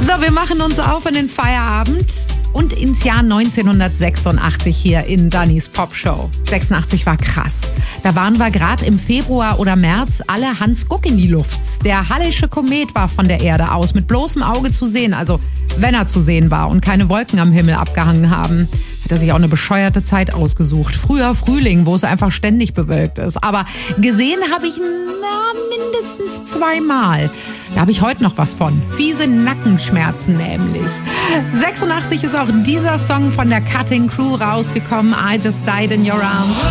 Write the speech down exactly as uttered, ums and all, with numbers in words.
So, wir machen uns auf in den Feierabend und ins Jahr neunzehnhundertsechsundachtzig hier in Dannys Popshow. sechsundachtzig war krass. Da waren wir gerade im Februar oder März alle Hans Guck in die Luft. Der Hallische Komet war von der Erde aus mit bloßem Auge zu sehen, also wenn er zu sehen war und keine Wolken am Himmel abgehangen haben. Hat er sich auch eine bescheuerte Zeit ausgesucht. Früher Frühling, wo es einfach ständig bewölkt ist. Aber gesehen habe ich na, mindestens zweimal. Da habe ich heute noch was von. Fiese Nackenschmerzen nämlich. sechsundachtzig ist auch dieser Song von der Cutting Crew rausgekommen. I Just Died in Your Arms.